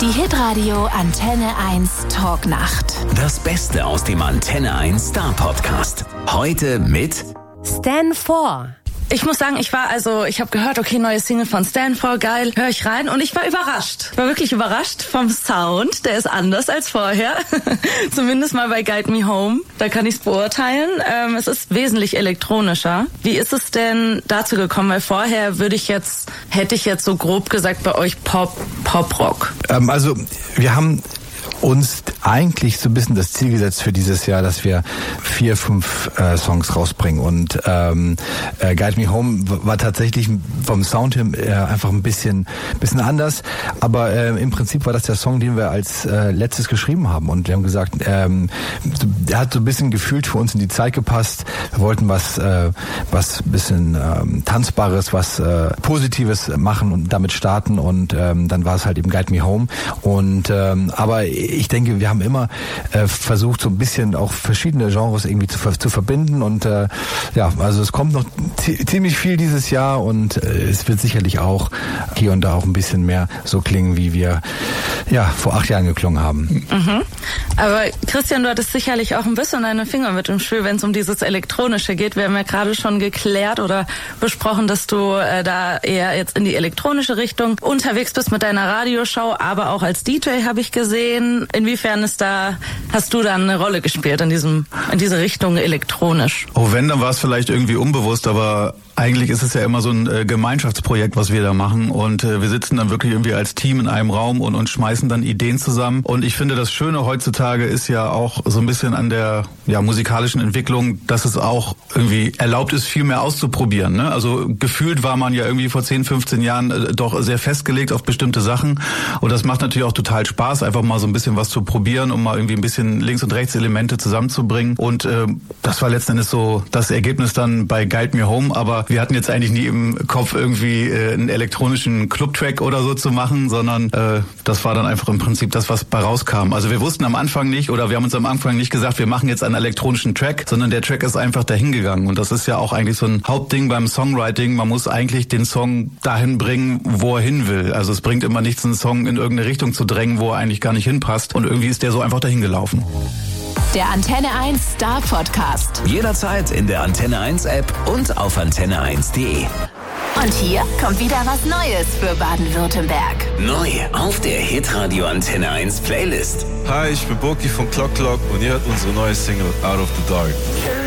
Die Hitradio Antenne 1 Talknacht. Das Beste aus dem Antenne 1 Star Podcast. Heute mit Stan 4. Ich muss sagen, ich habe gehört, okay, neue Single von Stan 4, geil, höre ich rein und ich war überrascht. Ich war wirklich überrascht vom Sound, der ist anders als vorher. Zumindest mal bei Guide Me Home, da kann ich es beurteilen. Es ist wesentlich elektronischer. Wie ist es denn dazu gekommen? Weil vorher hätte ich jetzt so grob gesagt bei euch Pop-Rock. Also wir haben uns eigentlich so ein bisschen das Ziel gesetzt für dieses Jahr, dass wir 4, 5 Songs rausbringen. Und Guide Me Home war tatsächlich vom Sound her einfach ein bisschen anders. Aber im Prinzip war das der Song, den wir als letztes geschrieben haben. Und wir haben gesagt, der hat so ein bisschen gefühlt für uns in die Zeit gepasst. Wir wollten was bisschen Tanzbares, was Positives machen und damit starten. Und dann war es halt eben Guide Me Home. Und aber ich denke, wir haben immer versucht, so ein bisschen auch verschiedene Genres irgendwie zu verbinden. Und also es kommt noch ziemlich viel dieses Jahr und es wird sicherlich auch hier und da auch ein bisschen mehr so klingen, wie wir vor 8 Jahren geklungen haben. Mhm. Aber Christian, du hattest sicherlich auch ein bisschen deine Finger mit im Spiel, wenn es um dieses Elektronische geht. Wir haben ja gerade schon geklärt oder besprochen, dass du da eher jetzt in die elektronische Richtung unterwegs bist mit deiner Radioshow, aber auch als DJ habe ich gesehen. Inwiefern hast du da eine Rolle gespielt in diese Richtung elektronisch? Oh, wenn, dann war es vielleicht irgendwie unbewusst, aber eigentlich ist es ja immer so ein Gemeinschaftsprojekt, was wir da machen, und wir sitzen dann wirklich irgendwie als Team in einem Raum und schmeißen dann Ideen zusammen. Und ich finde, das Schöne heutzutage ist ja auch so ein bisschen an der musikalischen Entwicklung, dass es auch irgendwie erlaubt ist, viel mehr auszuprobieren. Ne? Also gefühlt war man ja irgendwie vor 10, 15 Jahren doch sehr festgelegt auf bestimmte Sachen, und das macht natürlich auch total Spaß, einfach mal so ein bisschen was zu probieren, um mal irgendwie ein bisschen links und rechts Elemente zusammenzubringen. Und das war letzten Endes so das Ergebnis dann bei Guide Me Home, aber wir hatten jetzt eigentlich nie im Kopf irgendwie einen elektronischen Club-Track oder so zu machen, sondern das war dann einfach im Prinzip das, was bei rauskam. Also wir wussten am Anfang nicht, oder wir haben uns am Anfang nicht gesagt, wir machen jetzt einen elektronischen Track, sondern der Track ist einfach dahin gegangen. Und das ist ja auch eigentlich so ein Hauptding beim Songwriting. Man muss eigentlich den Song dahin bringen, wo er hin will. Also es bringt immer nichts, einen Song in irgendeine Richtung zu drängen, wo er eigentlich gar nicht hinpasst. Und irgendwie ist der so einfach dahin gelaufen. Der Antenne 1 Star Podcast. jederzeit in der Antenne 1 App und auf antenne1.de. Und hier kommt wieder was Neues für Baden-Württemberg. Neu auf der Hitradio Antenne 1 Playlist. Hi, ich bin Boki von Clock Clock und ihr hört unsere neue Single Out of the Dark.